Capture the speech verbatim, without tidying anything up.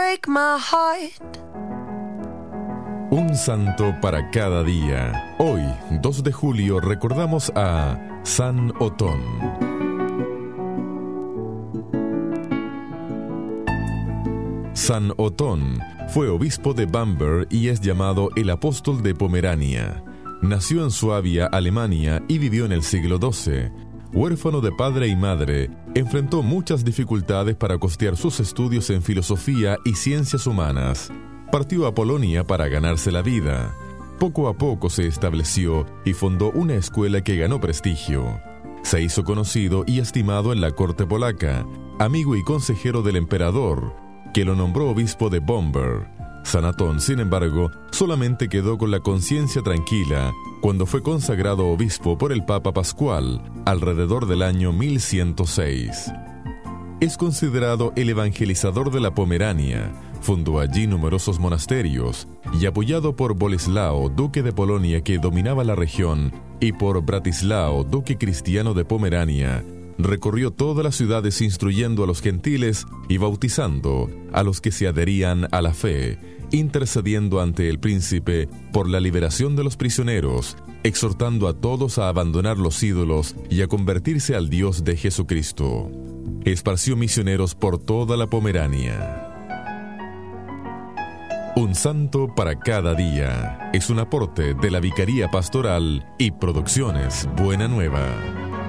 break my heart. Un santo para cada día. Hoy, dos de julio, recordamos a San Otón. San Otón fue obispo de Bamberg y es llamado el apóstol de Pomerania. Nació en Suabia, Alemania, y vivió en el siglo doce. Huérfano de padre y madre, enfrentó muchas dificultades para costear sus estudios en filosofía y ciencias humanas. Partió a Polonia para ganarse la vida. Poco a poco se estableció y fundó una escuela que ganó prestigio. Se hizo conocido y estimado en la corte polaca, amigo y consejero del emperador, que lo nombró obispo de Bamberg. San Otón, sin embargo, solamente quedó con la conciencia tranquila cuando fue consagrado obispo por el Papa Pascual, alrededor del año mil ciento seis. Es considerado el evangelizador de la Pomerania. Fundó allí numerosos monasterios y, apoyado por Boleslao, duque de Polonia que dominaba la región, y por Bratislao, duque cristiano de Pomerania, recorrió todas las ciudades instruyendo a los gentiles y bautizando a los que se adherían a la fe, intercediendo ante el príncipe por la liberación de los prisioneros, exhortando a todos a abandonar los ídolos y a convertirse al Dios de Jesucristo. Esparció misioneros por toda la Pomerania. Un santo para cada día es un aporte de la Vicaría Pastoral y Producciones Buena Nueva.